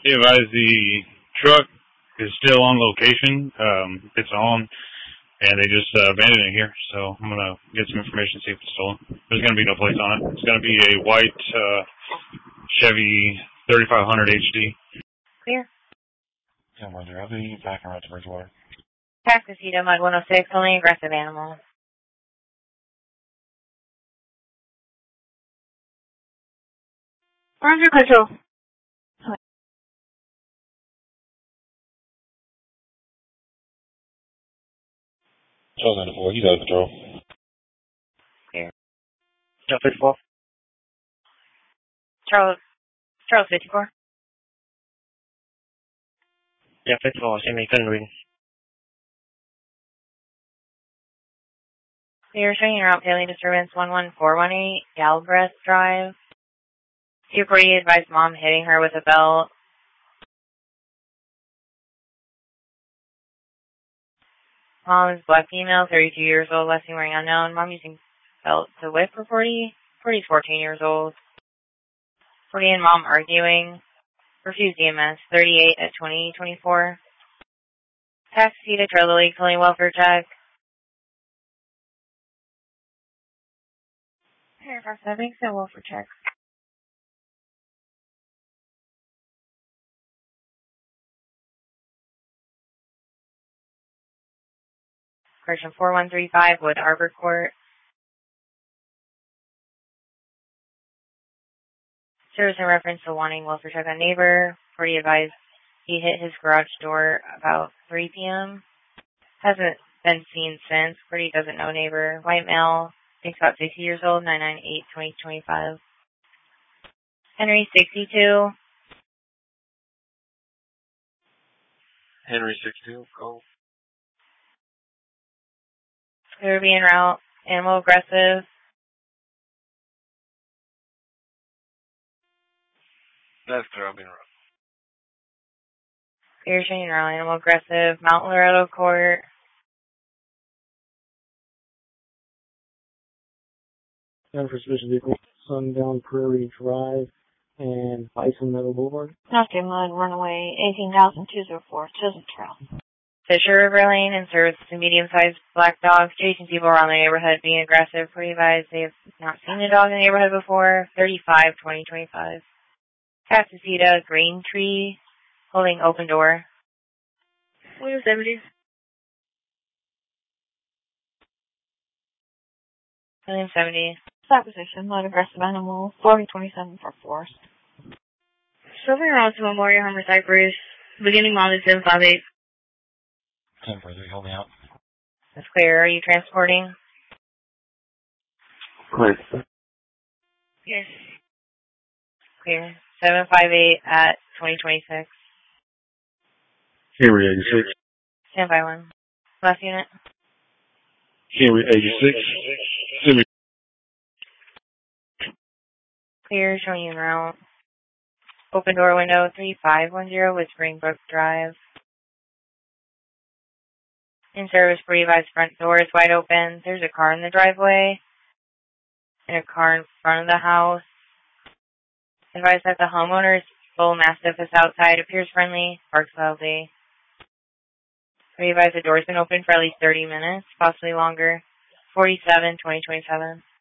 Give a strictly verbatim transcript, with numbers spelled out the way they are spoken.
Be advised the truck is still on location. Um, it's on, and they just uh, abandoned it here. So I'm gonna get some information, see if it's stolen. There's gonna be no plates on it. It's gonna be a white uh, Chevy thirty-five hundred H D. Clear. Yeah, Roger. I'll be back and right to Bridgewater. Cascasita, Mud one oh six, only aggressive animal. We're under control. Charles ninety-four, he's out of control. Clear. Charles fifty-four. Charles, Charles fifty-four. Yeah, fifty-four, send me couldn't read. Clear, showing your out daily disturbance one one four one eight, Galbraith Drive. two forty advised mom hitting her with a belt. Mom is black female, thirty-two years old, last seen wearing unknown. Mom using belt to whip for forty. forty is fourteen years old. forty and mom arguing. Refused E M S, thirty-eight at twenty twenty-four. Taxi to Trailer Lake, calling welfare check. Paragraph seven, so welfare check. Correction four one three five, Wood Arbor Court. Service in reference to wanting welfare check on neighbor. forty advised he hit his garage door about three p.m. Hasn't been seen since. forty doesn't know neighbor. White male, thinks about sixty years old, nine nine eight, twenty twenty-five. Henry, sixty-two. Henry sixty-two, go. Clear being route. Animal aggressive. That's clear, I'll be in route. Clear showing route. Animal aggressive. Mount Loretto Court. Down for suspicious vehicle, Sundown Prairie Drive and Bison Meadow Boulevard. Nothing Mud, runaway, eighteen thousand two oh four, Chisholm Trail. Fisher River Lane and service to medium-sized black dogs chasing people around the neighborhood, being aggressive. Pretty advised they have not seen a dog in the neighborhood before. thirty-five, twenty twenty-five. Cascasita, Green Tree, holding open door. We're seventy. William seventy. Stop position, Mud aggressive animal, forty twenty-seven for force. Sylvan Road to Memorial Home Cypress, beginning mileage seven five eight. ten for three, hold me out. That's clear. Are you transporting? Clear. Yes. Clear. seven five eight at twenty twenty-six. Henry eighty-six. Stand by one. Last unit. Henry eighty-six. Henry. Clear, showing you en route. Open door window three five one zero with Springbrook Drive. In service, Brevi's front door is wide open. There's a car in the driveway and a car in front of the house. Advise that the homeowner's bull mastiff is outside, appears friendly, barks loudly. Brevi's the door's been open for at least thirty minutes, possibly longer. forty-seven, twenty twenty-seven.